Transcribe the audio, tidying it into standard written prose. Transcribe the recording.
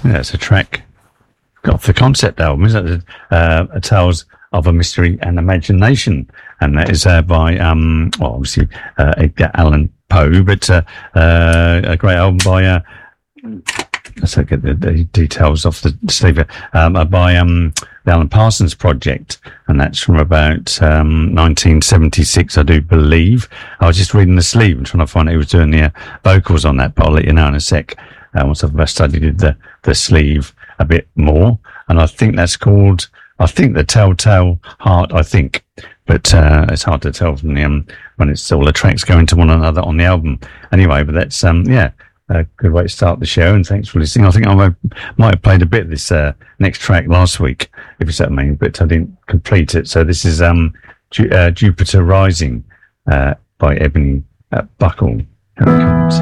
Yeah, it's a track off the concept album, isn't it? Tales of a Mystery and Imagination, and that is by well, obviously Edgar Allan Poe, but a great album by let's get the details off the sleeve by the Alan Parsons Project, and that's from about 1976, I do believe. I was just reading the sleeve and trying to find out who was doing the vocals on that, but I'll let you know in a sec once I've studied the sleeve a bit more. And I think that's called, I think, The Telltale Heart, I think, but it's hard to tell from the when it's all the tracks going to one another on the album. Anyway, but that's a good way to start the show, and thanks for listening. I think I might have played a bit of this next track last week, if you see what I mean, but I didn't complete it. So this is Jupiter Rising by Ebony Buckle. Here it comes.